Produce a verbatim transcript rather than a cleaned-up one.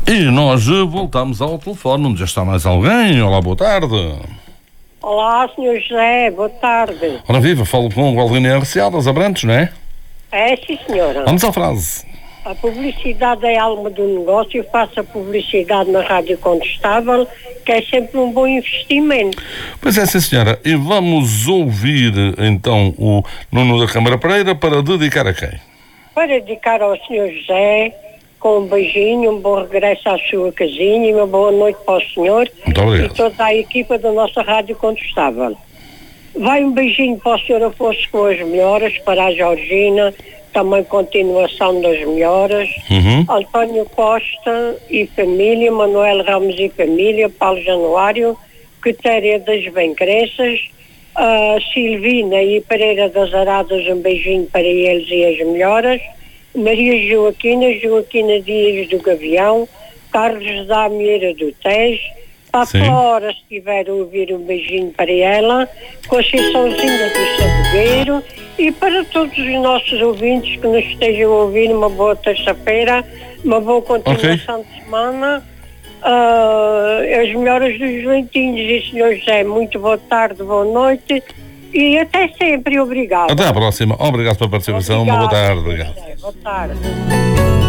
E nós voltamos ao telefone, onde já está mais alguém. Olá, boa tarde. Olá, senhor José, boa tarde. Ora viva, falo com o Galdino Arcial das Abrantes, não é? É, sim, senhora. Vamos à frase. A publicidade é a alma do negócio. Eu faço a publicidade na Rádio Contestável, que é sempre um bom investimento. Pois é, sim, senhora. E vamos ouvir, então, o Nuno da Câmara Pereira para dedicar a quem? Para dedicar ao senhor José, com um beijinho, um bom regresso à sua casinha e uma boa noite para o senhor. Muito obrigado. E toda a equipa da nossa Rádio Contestável. Vai um beijinho para o senhor Afonso com as melhoras, para a Georgina, também continuação das melhoras, Uhum. António Costa e família, Manuel Ramos e família, Paulo Januário, Quitéria das Bencrenças, a Silvina e Pereira das Aradas, um beijinho para eles e as melhoras, Maria Joaquina, Joaquina Dias do Gavião, Carlos da Amieira do Tejo, para a Flora, se estiver a ouvir, um beijinho para ela, Conceiçãozinha do Sabogueiro, e para todos os nossos ouvintes que nos estejam a ouvir, uma boa terça-feira, uma boa continuação okay. de semana, uh, as melhoras dos Juventinhos. E senhor José, muito boa tarde, boa noite e até sempre. Obrigado. Até à próxima. Obrigado pela participação. Obrigado, uma boa tarde. Obrigado. Boa tarde.